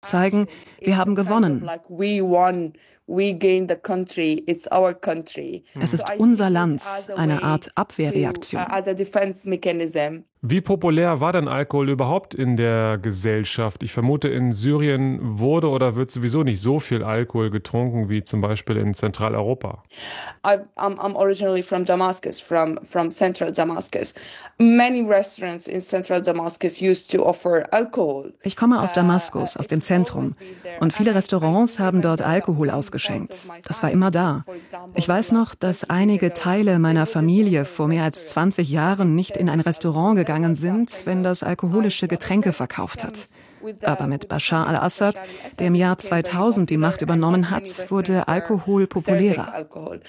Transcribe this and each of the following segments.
zeigen, wir haben gewonnen. Es ist unser Land, eine Art Abwehrreaktion. Wie populär war denn Alkohol überhaupt in der Gesellschaft? Ich vermute, in Syrien wurde oder wird sowieso nicht so viel Alkohol getrunken wie zum Beispiel in Zentraleuropa. I'm originally from Damascus, from central Damascus. Many restaurants in central Damascus used to offer alcohol. Ich komme aus Damaskus, aus dem Zentrum. Und viele Restaurants haben dort Alkohol ausgeschenkt. Das war immer da. Ich weiß noch, dass einige Teile meiner Familie vor mehr als 20 Jahren nicht in ein Restaurant gegangen sind, wenn das alkoholische Getränke verkauft hat. Aber mit Bashar al-Assad, der im Jahr 2000 die Macht übernommen hat, wurde Alkohol populärer.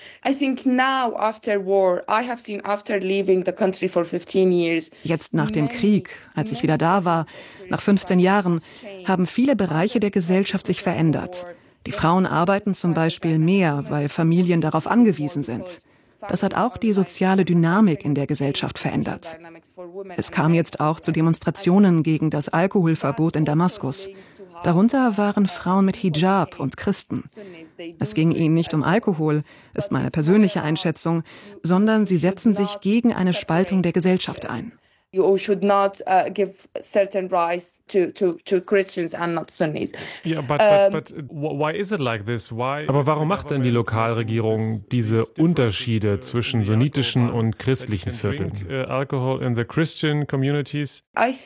Jetzt nach dem Krieg, als ich wieder da war, nach 15 Jahren, haben viele Bereiche der Gesellschaft sich verändert. Die Frauen arbeiten zum Beispiel mehr, weil Familien darauf angewiesen sind. Das hat auch die soziale Dynamik in der Gesellschaft verändert. Es kam jetzt auch zu Demonstrationen gegen das Alkoholverbot in Damaskus. Darunter waren Frauen mit Hijab und Christen. Es ging ihnen nicht um Alkohol, ist meine persönliche Einschätzung, sondern sie setzen sich gegen eine Spaltung der Gesellschaft ein. You should not give certain rights to Christians and not Sunnis. Yeah, but why is it like this? Why? Aber warum macht denn die Lokalregierung diese Unterschiede zwischen sunnitischen und christlichen Vierteln? Alcohol in the Christian communities? Ich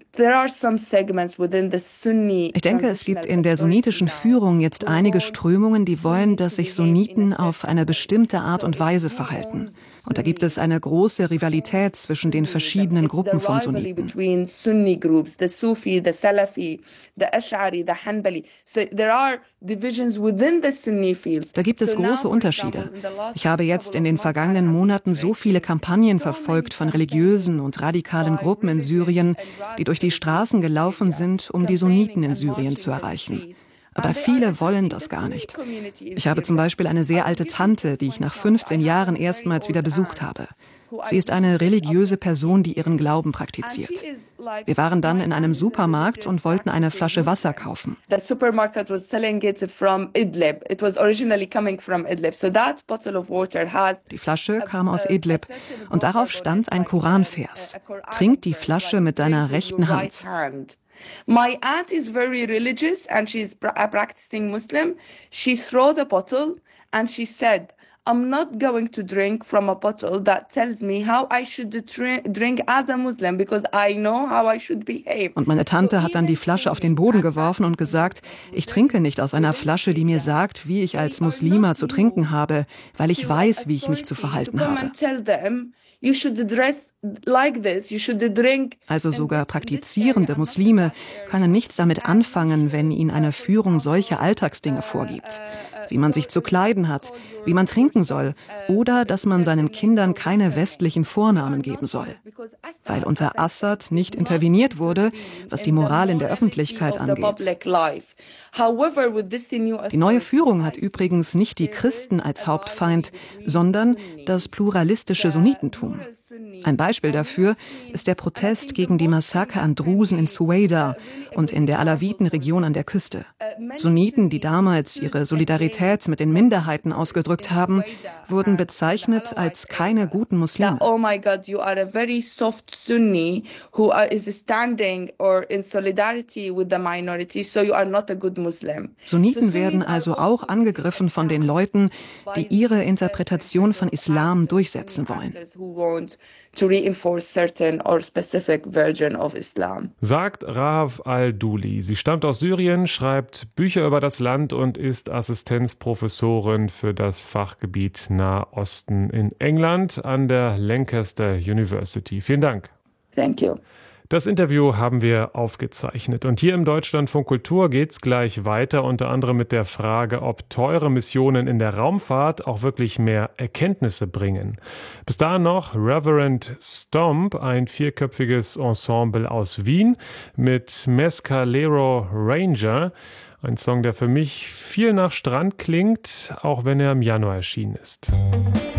denke, es gibt in der sunnitischen Führung jetzt einige Strömungen, die wollen, dass sich Sunniten auf eine bestimmte Art und Weise verhalten. Und da gibt es eine große Rivalität zwischen den verschiedenen Gruppen von Sunniten. Da gibt es große Unterschiede. Ich habe jetzt in den vergangenen Monaten so viele Kampagnen verfolgt von religiösen und radikalen Gruppen in Syrien, die durch die Straßen gelaufen sind, um die Sunniten in Syrien zu erreichen. Aber viele wollen das gar nicht. Ich habe zum Beispiel eine sehr alte Tante, die ich nach 15 Jahren erstmals wieder besucht habe. Sie ist eine religiöse Person, die ihren Glauben praktiziert. Wir waren dann in einem Supermarkt und wollten eine Flasche Wasser kaufen. Die Flasche kam aus Idlib und darauf stand ein Koranvers. Trink die Flasche mit deiner rechten Hand. My aunt is very religious and she's a practicing Muslim. She threw the bottle and she said, I'm not going to drink from a bottle that tells me how I should drink as a Muslim because I know how I should behave. Und meine Tante hat dann die Flasche auf den Boden geworfen und gesagt, ich trinke nicht aus einer Flasche, die mir sagt, wie ich als Muslima zu trinken habe, weil ich weiß, wie ich mich zu verhalten habe. Also sogar praktizierende Muslime können nichts damit anfangen, wenn ihnen eine Führung solche Alltagsdinge vorgibt. Wie man sich zu kleiden hat, wie man trinken soll oder dass man seinen Kindern keine westlichen Vornamen geben soll. Weil unter Assad nicht interveniert wurde, was die Moral in der Öffentlichkeit angeht. Die neue Führung hat übrigens nicht die Christen als Hauptfeind, sondern das pluralistische Sunnitentum. Ein Beispiel dafür ist der Protest gegen die Massaker an Drusen in Suwaida und in der Alawitenregion an der Küste. Sunniten, die damals ihre Solidarität mit den Minderheiten ausgedrückt haben, wurden bezeichnet als keine guten Muslime. Oh my God, you are a very soft Sunni who is standing or in solidarity with the minority, so you are not a good Muslim. Sunniten werden also auch angegriffen von den Leuten, die ihre Interpretation von Islam durchsetzen wollen. Sagt Rahav al-Duli. Sie stammt aus Syrien, schreibt Bücher über das Land und ist Assistenzprofessorin für das Fachgebiet Nahosten in England an der Lancaster University. Vielen Dank. Thank you. Das Interview haben wir aufgezeichnet. Und hier im Deutschlandfunk Kultur geht's gleich weiter, unter anderem mit der Frage, ob teure Missionen in der Raumfahrt auch wirklich mehr Erkenntnisse bringen. Bis dahin noch Reverend Stomp, ein 4-köpfiges Ensemble aus Wien mit Mescalero Ranger. Ein Song, der für mich viel nach Strand klingt, auch wenn er im Januar erschienen ist.